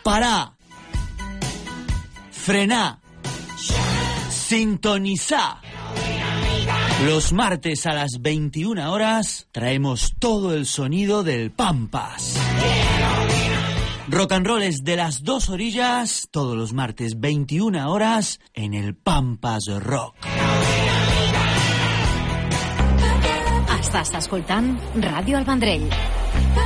Pará, frená, sintonizá. Los martes a las 21 horas traemos todo el sonido del Pampas. Rock and roll es de las dos orillas, todos los martes 21 horas en el Pampas Rock. Estàs escoltant Ràdio El Vendrell.